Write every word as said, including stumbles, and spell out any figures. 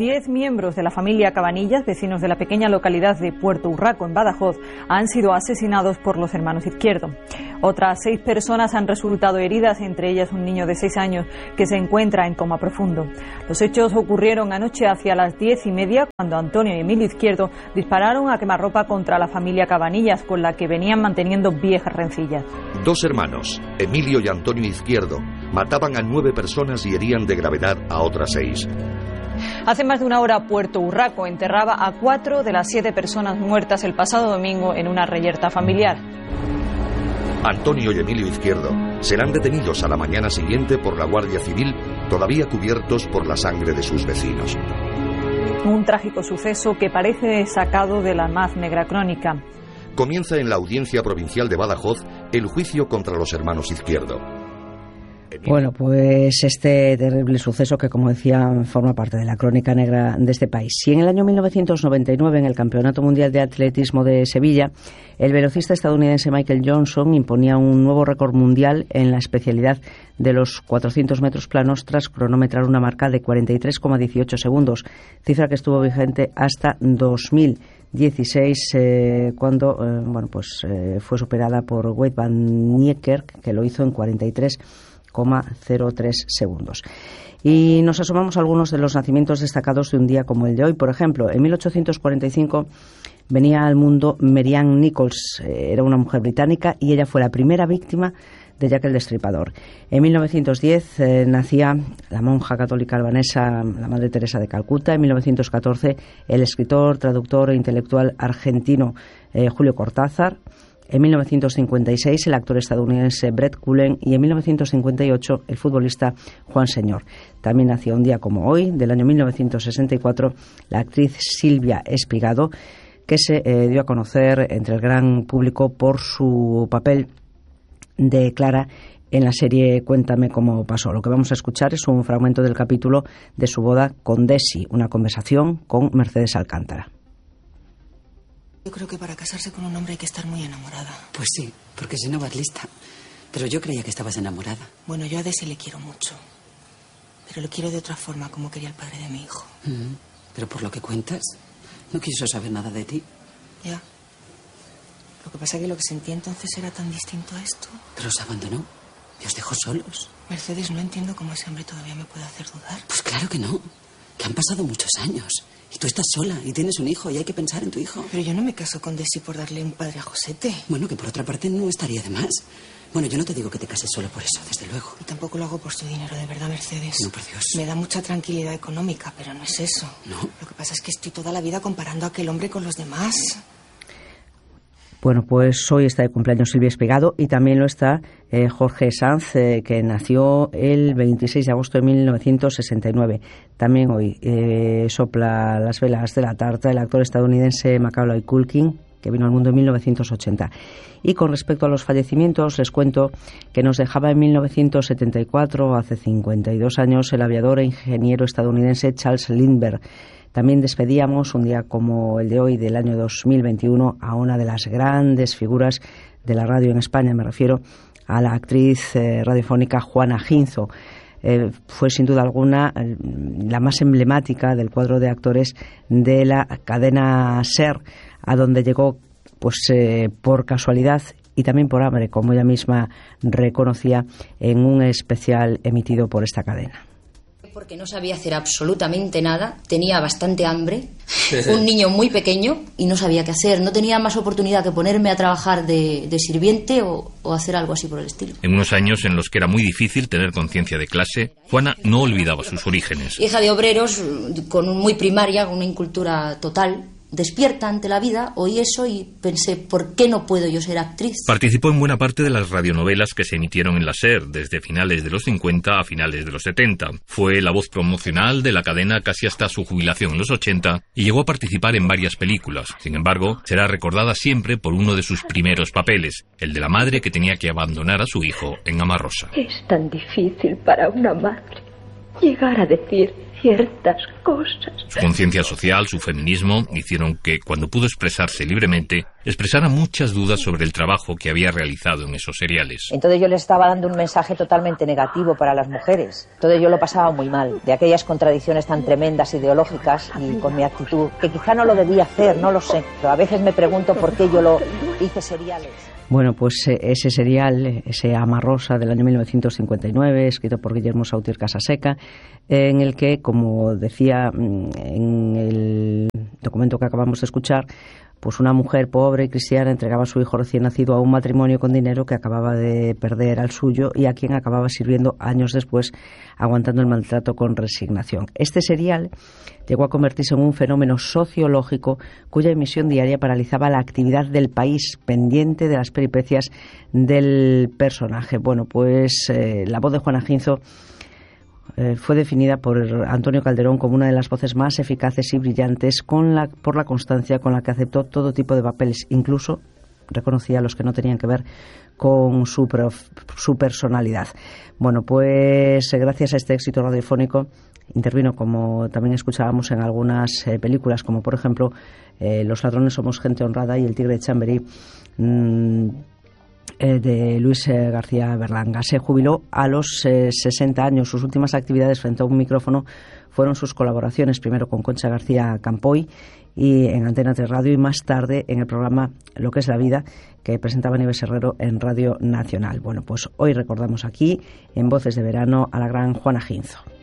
diez miembros de la familia Cabanillas, vecinos de la pequeña localidad de Puerto Urraco, en Badajoz, han sido asesinados por los hermanos Izquierdo. Otras seis personas han resultado heridas, entre ellas un niño de seis años que se encuentra en coma profundo. Los hechos ocurrieron anoche hacia las diez y media, cuando Antonio y Emilio Izquierdo dispararon a quemarropa contra la familia Cabanillas, con la que venían manteniendo viejas rencillas. Dos hermanos, Emilio y Antonio Izquierdo, mataban a nueve personas y herían de gravedad a otras seis. Hace más de una hora, Puerto Urraco enterraba a cuatro de las siete personas muertas el pasado domingo en una reyerta familiar. Antonio y Emilio Izquierdo serán detenidos a la mañana siguiente por la Guardia Civil, todavía cubiertos por la sangre de sus vecinos. Un trágico suceso que parece sacado de la más negra crónica. Comienza en la Audiencia Provincial de Badajoz el juicio contra los hermanos Izquierdo. Bueno, pues este terrible suceso que, como decía, forma parte de la crónica negra de este país. Si en el año mil novecientos noventa y nueve, en el Campeonato Mundial de Atletismo de Sevilla, el velocista estadounidense Michael Johnson imponía un nuevo récord mundial en la especialidad de los cuatrocientos metros planos tras cronometrar una marca de cuarenta y tres coma dieciocho segundos, cifra que estuvo vigente hasta dos mil dieciséis, eh, cuando eh, bueno, pues eh, fue superada por Wade Van Niekerk, que lo hizo en cuarenta y tres coma cero tres segundos. Y nos asomamos a algunos de los nacimientos destacados de un día como el de hoy. Por ejemplo, en mil ochocientos cuarenta y cinco venía al mundo Marianne Nichols. Eh, era una mujer británica y ella fue la primera víctima de Jack el Destripador. En mil novecientos diez eh, nacía la monja católica albanesa, la Madre Teresa de Calcuta. En mil novecientos catorce, el escritor, traductor e intelectual argentino eh, Julio Cortázar. En mil novecientos cincuenta y seis, el actor estadounidense Brett Cullen, y en mil novecientos cincuenta y ocho, el futbolista Juan Señor. También nació un día como hoy, del año mil novecientos sesenta y cuatro, la actriz Silvia Espigado, que se eh, dio a conocer entre el gran público por su papel de Clara en la serie Cuéntame cómo pasó. Lo que vamos a escuchar es un fragmento del capítulo de su boda con Desi, una conversación con Mercedes Alcántara. Yo creo que para casarse con un hombre hay que estar muy enamorada. Pues sí, porque si no vas lista. Pero yo creía que estabas enamorada. Bueno, yo a Desi le quiero mucho. Pero lo quiero de otra forma, como quería el padre de mi hijo. Mm, pero por lo que cuentas, no quiso saber nada de ti. Ya. Lo que pasa es que lo que sentía entonces era tan distinto a esto. Pero os abandonó y os dejó solos. Mercedes, no entiendo cómo ese hombre todavía me puede hacer dudar. Pues claro que no. Que han pasado muchos años. Y tú estás sola y tienes un hijo y hay que pensar en tu hijo. Pero yo no me caso con Desi por darle un padre a Josete. Bueno, que por otra parte no estaría de más. Bueno, yo no te digo que te cases solo por eso, desde luego. Y tampoco lo hago por su dinero, de verdad, Mercedes. No, por Dios. Me da mucha tranquilidad económica, pero no es eso. No. Lo que pasa es que estoy toda la vida comparando a aquel hombre con los demás. Bueno, pues hoy está de cumpleaños Silvia Espigado y también lo está eh, Jorge Sanz, eh, que nació el veintiséis de agosto de mil novecientos sesenta y nueve. También hoy eh, sopla las velas de la tarta el actor estadounidense Macaulay Culkin, que vino al mundo en mil novecientos ochenta. Y con respecto a los fallecimientos, les cuento que nos dejaba en mil novecientos setenta y cuatro, hace cincuenta y dos años, el aviador e ingeniero estadounidense Charles Lindbergh. También despedíamos, un día como el de hoy, del año dos mil veintiuno, a una de las grandes figuras de la radio en España. Me refiero a la actriz eh, radiofónica Juana Ginzo. Eh, fue sin duda alguna eh, la más emblemática del cuadro de actores de la cadena SER, a donde llegó pues eh, por casualidad y también por hambre, como ella misma reconocía en un especial emitido por esta cadena. Porque no sabía hacer absolutamente nada, tenía bastante hambre, un niño muy pequeño y no sabía qué hacer, no tenía más oportunidad que ponerme a trabajar de, de sirviente o, o hacer algo así por el estilo. En unos años en los que era muy difícil tener conciencia de clase, Juana no olvidaba sus orígenes. Hija de obreros, con muy primaria, con una incultura total. Despierta ante la vida, oí eso y pensé, ¿por qué no puedo yo ser actriz? Participó en buena parte de las radionovelas que se emitieron en la SER, desde finales de los cincuenta a finales de los setenta. Fue la voz promocional de la cadena casi hasta su jubilación en los ochenta y llegó a participar en varias películas. Sin embargo, será recordada siempre por uno de sus primeros papeles, el de la madre que tenía que abandonar a su hijo en Amarrosa. Es tan difícil para una madre llegar a decir ciertas cosas. Su conciencia social, su feminismo, hicieron que, cuando pudo expresarse libremente, expresara muchas dudas sobre el trabajo que había realizado en esos seriales. Entonces yo les estaba dando un mensaje totalmente negativo para las mujeres. Entonces yo lo pasaba muy mal, de aquellas contradicciones tan tremendas ideológicas y con mi actitud, que quizá no lo debía hacer, no lo sé, pero a veces me pregunto por qué yo lo hice seriales. Bueno, pues ese serial, ese Ama Rosa del año mil novecientos cincuenta y nueve, escrito por Guillermo Sautier Casaseca, en el que, como decía en el documento que acabamos de escuchar, pues una mujer pobre y cristiana entregaba a su hijo recién nacido a un matrimonio con dinero que acababa de perder al suyo y a quien acababa sirviendo años después, aguantando el maltrato con resignación. Este serial llegó a convertirse en un fenómeno sociológico cuya emisión diaria paralizaba la actividad del país, pendiente de las peripecias del personaje. Bueno, pues eh, la voz de Juana Ginzo Eh, fue definida por Antonio Calderón como una de las voces más eficaces y brillantes con la, por la constancia con la que aceptó todo tipo de papeles, incluso reconocía los que no tenían que ver con su, prof, su personalidad. Bueno, pues gracias a este éxito radiofónico intervino, como también escuchábamos, en algunas eh, películas, como por ejemplo eh, Los ladrones somos gente honrada y El tigre de Chamberí, mmm, de Luis García Berlanga. Se jubiló a los eh, sesenta años. Sus últimas actividades frente a un micrófono fueron sus colaboraciones, primero con Concha García Campoy y en Antena tres Radio, y más tarde en el programa Lo que es la vida, que presentaba Nieves Herrero en Radio Nacional. Bueno, pues hoy recordamos aquí, en Voces de Verano, a la gran Juana Ginzo.